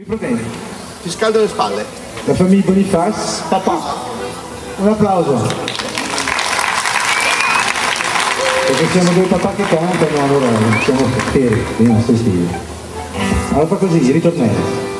Mi proteggi. Ti scaldo le spalle. La famiglia Bonifaz, papà. Un applauso. Perché siamo due papà che cantano, allora siamo fieri dei nostri figli. Allora fa così, ritornello.